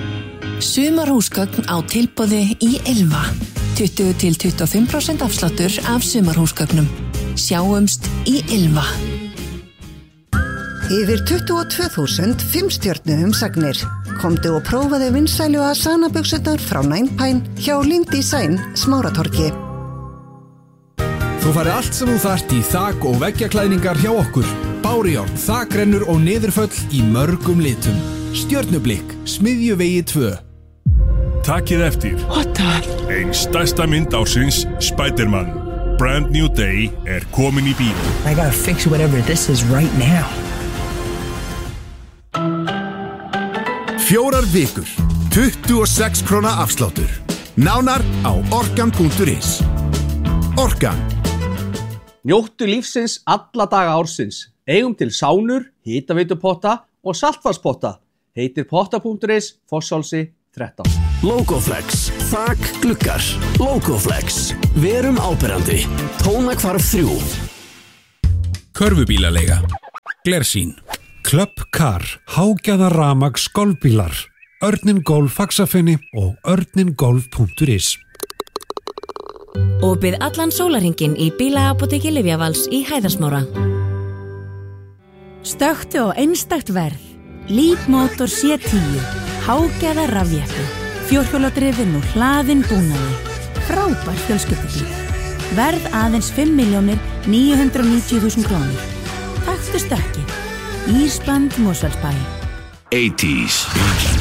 Sumarhúsgögn á tilboði í Ylva. 20-25% afsláttur af sumarhúsgögnum. Sjáumst í Ylva. Yfir 22.000 5-stjörnu umsagnir. Komdu og prófaðu vinsælu Asana-buxurnar frá Nine Pine hjá Lind Design, Smáratorgi. Þú færð allt sem þú þarft í þak- og veggjaklæðningar hjá okkur. Bárujárn, þakrennur og niðurföll í mörgum litum. Stjörnublikk, Smiðjuvegi 2. Takið eftir. Ein stærsta mynd ársins, Spider-Man. Brand New Day komin í bíó. I gotta fix whatever this is right now. 4 vikur, 26 króna afsláttur. Nánar á orkan.is. Orkan. Njóttu lífsins alla daga ársins. Eigum til sánur, hitaveitupotta og saltvarspotta. Heitir potta.is, Fossálsi 13. Logoflex, þak, gluggar. Logoflex, verum áberandi. Tónakvarf 3. Körfubílaleiga, Glersín. Club Car, hágjaða rafmagns golfbílar. Örnin Golf Faxafinni og örningolf.is. Opið allan sólarhringinn í bílaapóteki Lyfjavals í Hæðarsmára. Stökktu á einstakt verð. Leap Motor C10. Hágjaða rafjeppi. Fjórhjóladrifinn og hlaðinn búnaði. Frábær fjölskyldubíl. Verð aðeins 5.990.000 krónur. Taktu stökkið. Ísband Mosfellsbæ. 80s.